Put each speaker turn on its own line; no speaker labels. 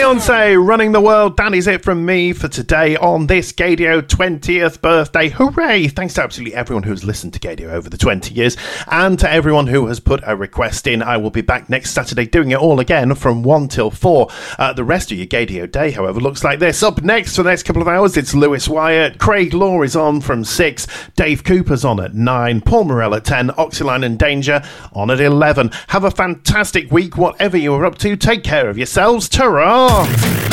Beyonce running the world. That is it from me for today on this Gaydio 20th birthday. Hooray! Thanks to absolutely everyone who's listened to Gaydio over the 20 years and to everyone who has put a request in. I will be back next Saturday doing it all again from 1 till 4. The rest of your Gaydio day, however, looks like this. Up next for the next couple of hours, it's Lewis Wyatt. Craig Law is on from 6. Dave Cooper's on at 9. Paul Morell at 10. Oxyline and Danger on at 11. Have a fantastic week, whatever you are up to. Take care of yourselves. Ta-ra!